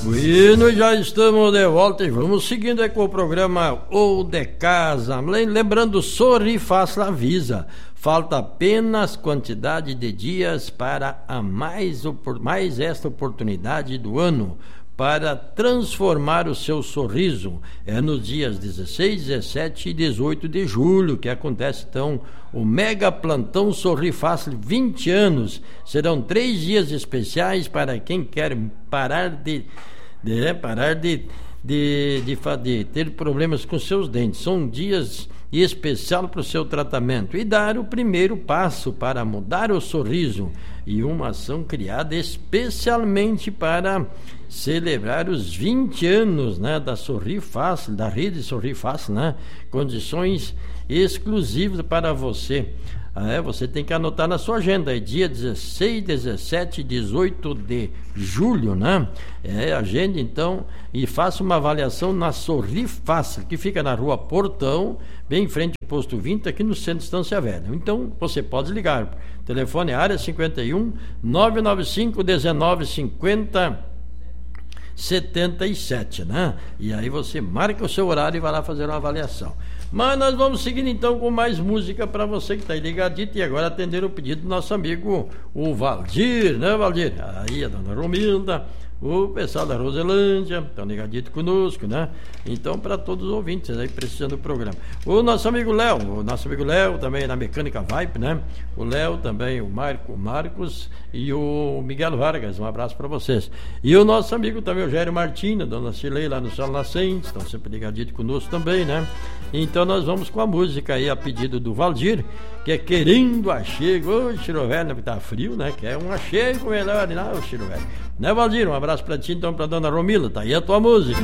Bueno, já estamos de volta e vamos seguindo aí com o programa O de Casa. Lembrando, Sorri Fácil avisa. Falta apenas quantidade de dias para a mais esta oportunidade do ano para transformar o seu sorriso. É nos dias 16, 17 e 18 de julho que acontece então o Mega Plantão Sorri Fácil 20 anos. Serão 3 dias especiais para quem quer parar de ter problemas com seus dentes. São dias especiais para o seu tratamento e dar o primeiro passo para mudar o sorriso, e uma ação criada especialmente para celebrar os 20 anos, né, da Sorri Fácil, da rede Sorri Fácil, né? Condições exclusivas para você. Você tem que anotar na sua agenda, é dia 16, 17 e 18 de julho, né? Agende então e faça uma avaliação na Sorri Fácil, que fica na rua Portão, bem em frente ao posto 20, aqui no centro de Estância Velha. Então você pode ligar, telefone área 51 995 19 50 77, né? E aí você marca o seu horário e vai lá fazer uma avaliação. Mas nós vamos seguindo então com mais música para você que está aí ligadito, e agora atender o pedido do nosso amigo o Valdir, né, Valdir? Aí a dona Romilda, o pessoal da Roselândia estão ligadito conosco, né? Então, para todos os ouvintes aí precisando do programa. O nosso amigo Léo também na Mecânica Vibe, né? O Léo também, o Marcos e o Miguel Vargas, um abraço para vocês. E o nosso amigo também, o Gério Martins, a dona Cilei lá no Sol Nascente, estão sempre ligadito conosco também, né? Então nós vamos com a música aí a pedido do Valdir, que é Querendo Achego. Ô, Chiro Velho, que tá frio, né? Que é um achego melhor, né, o Chiro Velho. Né, Valdir? Um abraço pra ti, então, pra dona Romila. Tá aí a tua música.